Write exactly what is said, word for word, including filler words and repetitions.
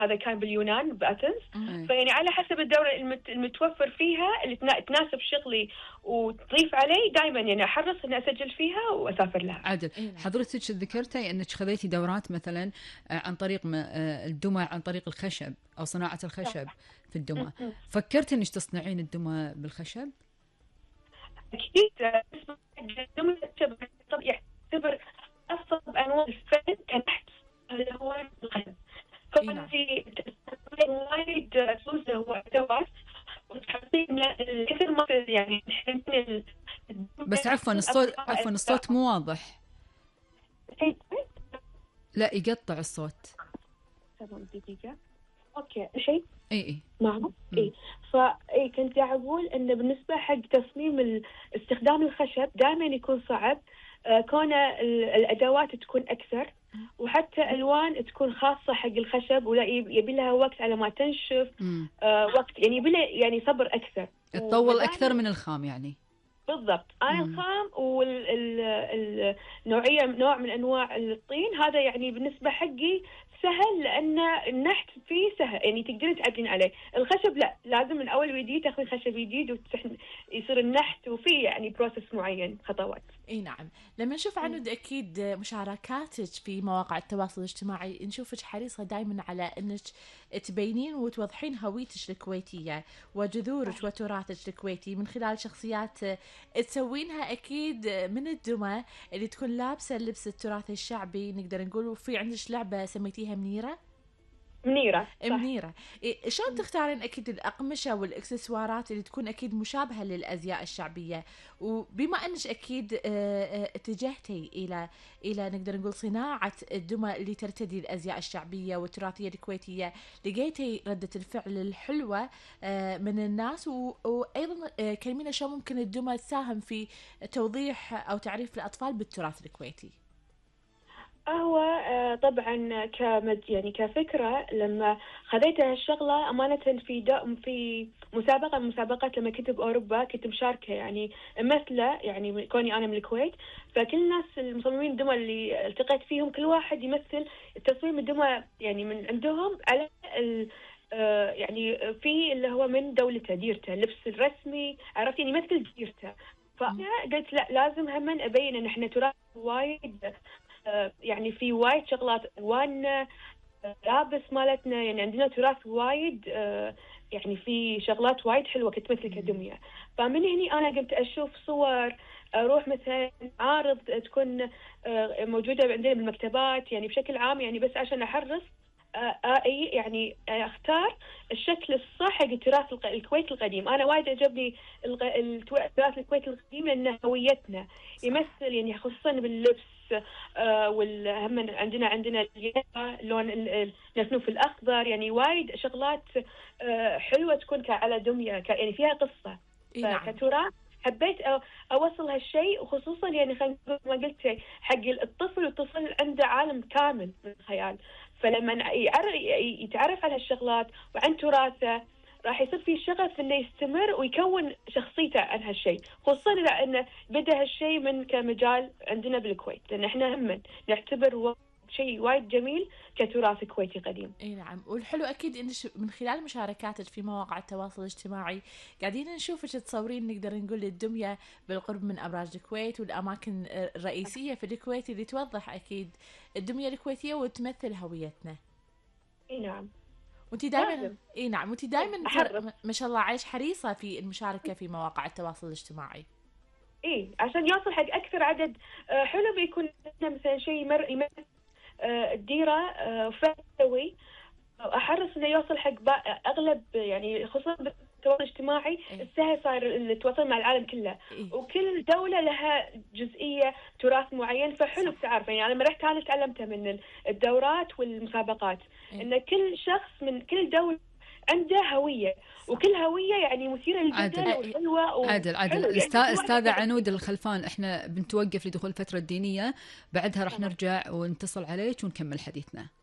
هذا كان باليونان بأثنز. فيعني على حسب الدورة المت... المتوفر فيها اللي تناسب شغلي وتضيف علي، دائما يعني أحرص إني أسجل فيها وأسافر لها. عدل، حضرتك ذكرتي أنك خذيتي دورات مثلا عن طريق الدمى، عن طريق الخشب أو صناعة الخشب في الدمى. فكرت إنك تصنعين الدمى بالخشب؟ أكيد. الدمى الخشب يعتبر أصعب أنواع الفن كنحت اللي هو الخشب. فأنا في وايد سوسة وأدوات وتحطين كثر ما يعني نحن. بس عفوا الصوت عفوا الصوت مو واضح. لا يقطع الصوت. تمام دقيقة. أوكي شيء. إيه إيه. معه. إيه. فإيه كنت أقول إن بالنسبة حق تصميم استخدام الخشب دائما يكون صعب، آه كون الأدوات تكون أكثر، وحتى ألوان تكون خاصة حق الخشب، ولا يبي لها وقت على ما تنشف. آه وقت يعني يبي لها يعني صبر أكثر، تطول أكثر من الخام يعني. بالضبط. أنا الخام والنوعية نوع من أنواع الطين هذا يعني بالنسبة حقي سهل، لأن النحت فيه سهل يعني تقدرين تعدين عليه. الخشب لا، لازم من أول وجديد تأخذ خشب جديد وتحن يصير النحت، وفيه يعني بروسس معين خطوات. اي نعم. لما نشوف عنود اكيد مشاركاتك في مواقع التواصل الاجتماعي نشوفك حريصه دائما على انك تبينين وتوضحين هويتك الكويتيه وجذورك وتراثك الكويتي من خلال شخصيات تسوينها اكيد من الدمى اللي تكون لابسه اللبس التراثي الشعبي نقدر نقول. وفي عندك لعبه سميتيها منيره. منيرة صح. منيرة. إيه شلون تختارين أكيد الأقمشة والإكسسوارات اللي تكون أكيد مشابهة للأزياء الشعبية؟ وبما أنك أكيد اتجهتي إلى إلى نقدر نقول صناعة الدمى اللي ترتدي الأزياء الشعبية والتراثية الكويتية، لقيتي ردة الفعل الحلوة من الناس، وأيضا كلمينا شو ممكن الدمى تساهم في توضيح أو تعريف الأطفال بالتراث الكويتي. هو طبعا كمد يعني كفكرة لما خذيت هالشغلة أمانة في في مسابقة من مسابقات لما كنت بأوروبا كنت مشاركة يعني مثله، يعني كوني أنا من الكويت، فكل الناس المصممين الدمى اللي التقيت فيهم كل واحد يمثل تصميم الدمى يعني من عندهم على ال يعني في اللي هو من دولته ديرته، اللبس الرسمي عرفت يعني يمثل ديرته. فأنا قلت لا لازم هم أبين إن إحنا تراث وايد يعني في وايد شغلات ألوان لابس مالتنا، يعني عندنا تراث وايد يعني في شغلات وايد حلوة كنت مثل كدمية. فمن هني أنا قمت أشوف صور، أروح مثلا عارض تكون موجودة عندنا بالمكتبات يعني بشكل عام، يعني بس عشان أحرص أي يعني أختار الشكل الصح حق تراث الكويت القديم. أنا وايد عجبني التراث الكويت القديم لأنه هويتنا يمثل يعني خصوصا باللبس. آه والهم عندنا عندنا اللون النفنوف الأخضر، يعني وايد شغلات آه حلوة تكون على دمية يعني فيها قصة. كتراث حبيت أوصل هالشيء، وخصوصا يعني خلينا ما قلت حق الطفل، والطفل عنده عالم كامل من الخيال، فلما يتعرف على هالشغلات وعن تراثه راح يصير في شغف انه يستمر ويكون شخصيته عن هالشيء، خصوصا اذا انه بدا هالشيء من كمجال عندنا بالكويت، لان احنا هم نعتبر شيء وايد جميل كتراث كويتي قديم. اي نعم. والحلو اكيد ان من خلال مشاركاتك في مواقع التواصل الاجتماعي قاعدين نشوفك تصورين نقدر نقول الدمية بالقرب من ابراج الكويت والاماكن الرئيسيه في الكويت اللي توضح اكيد الدمية الكويتيه وتمثل هويتنا. اي نعم. وانتي دائما اي نعم وانتي دائما ما شاء الله عايش حريصه في المشاركه في مواقع التواصل الاجتماعي. ايه عشان يوصل حق اكثر عدد. حلو بيكون مثلا شيء مرئي الديره فوي، احرص انه يوصل حق اغلب يعني خصوصا بالتواصل الاجتماعي السهل صار التواصل مع العالم كله. إيه؟ وكل دوله لها جزئيه تراث معين، فحلو تعرف يعني انا لما رحت انا تعلمتها من الدورات والمسابقات. إيه؟ ان كل شخص من كل دوله عنده هويه، وكل هويه يعني مثيره للجدل وحلوه و... عادل عادل يعني استاذه عنود الخلفان، احنا بنتوقف لدخول الفتره الدينيه، بعدها راح نرجع ونتصل عليك ونكمل حديثنا.